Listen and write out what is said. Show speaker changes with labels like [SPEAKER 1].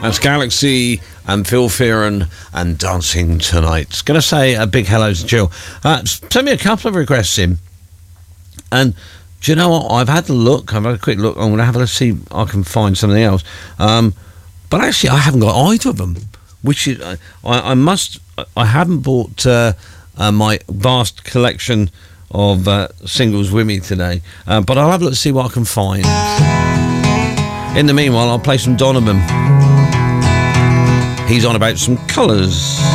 [SPEAKER 1] That's Galaxy and Phil Fearon and Dancing Tonight. Going to say a big hello to Jill. Send me a couple of requests in. And do you know what? I've had a look. I've had a quick look. I'm going to have a see if I can find something else. But actually, I haven't got either of them. Which is, I haven't bought my vast collection of singles with me today. But I'll have a look to see what I can find. In the meanwhile, I'll play some Donovan. He's on about some colours.